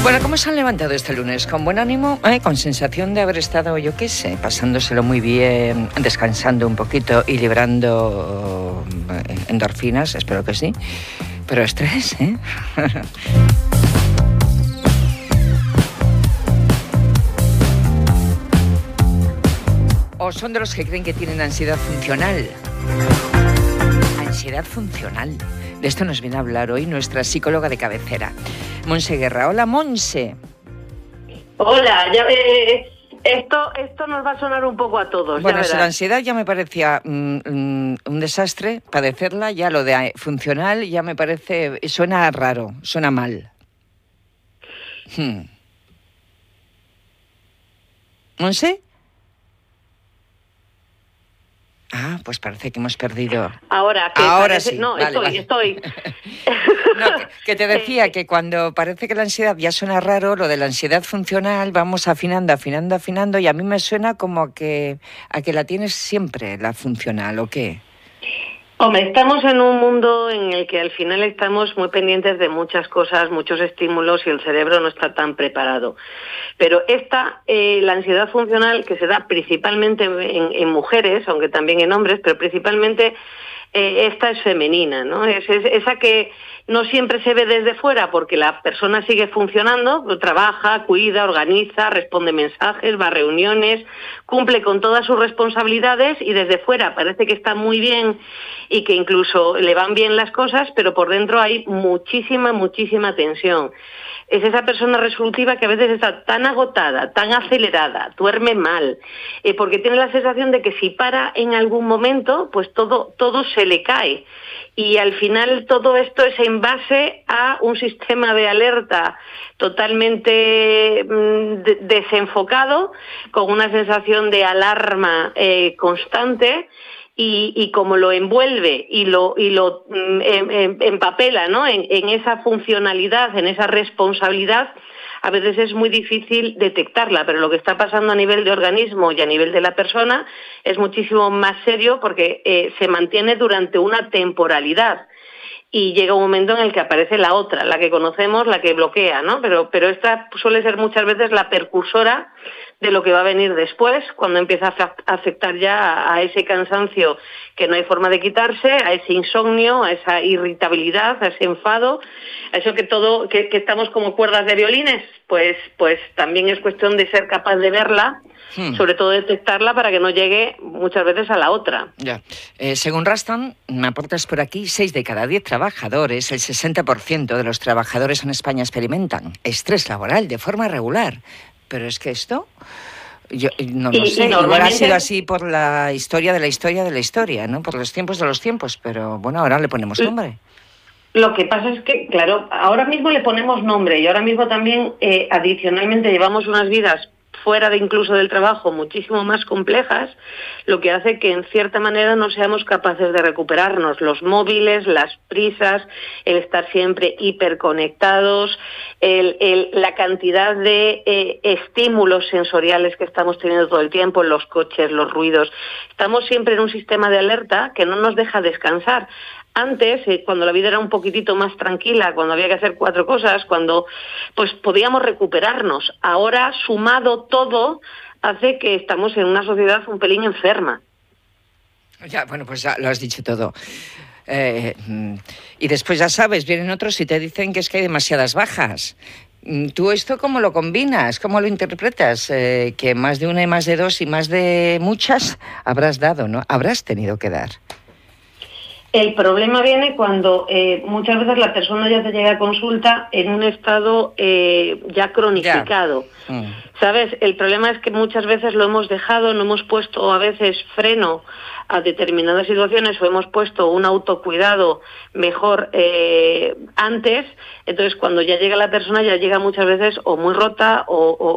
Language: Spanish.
Bueno, ¿cómo se han levantado este lunes? ¿Con buen ánimo? ¿Con sensación de haber estado, yo qué sé, pasándoselo muy bien, descansando un poquito y librando endorfinas? Espero que sí. Pero estrés, ¿eh? ¿O son de los que creen que tienen ansiedad funcional? Ansiedad funcional. De esto nos viene a hablar hoy nuestra psicóloga de cabecera, Montse Guerra. Hola, Montse. Hola, ya esto nos va a sonar un poco a todos. Bueno, la ansiedad ya me parecía un desastre, padecerla, ya lo de funcional ya me parece, suena raro, suena mal. ¿Montse? Ah, pues parece que hemos perdido. Ahora sí. No, vale, estoy. No, que te decía que cuando parece que la ansiedad ya suena raro, lo de la ansiedad funcional, vamos afinando, y a mí me suena como a que la tienes siempre, la funcional, ¿o qué? Hombre, estamos en un mundo en el que al final estamos muy pendientes de muchas cosas, muchos estímulos y el cerebro no está tan preparado. Pero la ansiedad funcional, que se da principalmente en mujeres, aunque también en hombres, pero principalmente esta es femenina, ¿no? Es esa que no siempre se ve desde fuera porque la persona sigue funcionando, trabaja, cuida, organiza, responde mensajes, va a reuniones, cumple con todas sus responsabilidades y desde fuera parece que está muy bien y que incluso le van bien las cosas, pero por dentro hay muchísima tensión. Es esa persona resolutiva que a veces está tan agotada, tan acelerada, duerme mal, porque tiene la sensación de que si para en algún momento, pues todo se le cae. Y al final todo esto es en base a un sistema de alerta totalmente desenfocado, con una sensación de alarma constante. Y como lo envuelve y lo empapela, ¿no? en esa funcionalidad, en esa responsabilidad, a veces es muy difícil detectarla, pero lo que está pasando a nivel de organismo y a nivel de la persona es muchísimo más serio porque se mantiene durante una temporalidad. Y llega un momento en el que aparece la otra, la que conocemos, la que bloquea, ¿no? Pero esta suele ser muchas veces la precursora de lo que va a venir después, cuando empieza a afectar ya a ese cansancio que no hay forma de quitarse, a ese insomnio, a esa irritabilidad, a ese enfado, a eso que estamos como cuerdas de violines, pues también es cuestión de ser capaz de verla, sobre todo detectarla para que no llegue muchas veces a la otra. Ya. Según Raston, me aportas por aquí, 6 de cada 10 trabajadores, el 60% de los trabajadores en España experimentan estrés laboral de forma regular. Pero es que esto, yo no lo sé, igual ha sido así por la historia de la historia, ¿no? Por los tiempos de los tiempos, pero bueno, ahora le ponemos nombre. Lo que pasa es que, claro, ahora mismo le ponemos nombre y ahora mismo también adicionalmente llevamos unas vidas fuera de incluso del trabajo muchísimo más complejas, lo que hace que en cierta manera no seamos capaces de recuperarnos. Los móviles, las prisas, el estar siempre hiperconectados, la cantidad de estímulos sensoriales que estamos teniendo todo el tiempo, los coches, los ruidos. Estamos siempre en un sistema de alerta que no nos deja descansar. Antes, cuando la vida era un poquitito más tranquila, cuando había que hacer 4 cosas, cuando pues podíamos recuperarnos. Ahora, sumado todo, hace que estamos en una sociedad un pelín enferma. Ya, bueno, pues ya lo has dicho todo. Y después, ya sabes, vienen otros y te dicen que es que hay demasiadas bajas. ¿Tú esto cómo lo combinas? ¿Cómo lo interpretas? Que más de una y más de dos y más de muchas habrás dado, ¿no? Habrás tenido que dar. El problema viene cuando muchas veces la persona ya te llega a consulta en un estado ya cronificado. ¿Sabes? El problema es que muchas veces lo hemos dejado, no hemos puesto a veces freno a determinadas situaciones o hemos puesto un autocuidado mejor antes. Entonces, cuando ya llega la persona, ya llega muchas veces o muy rota o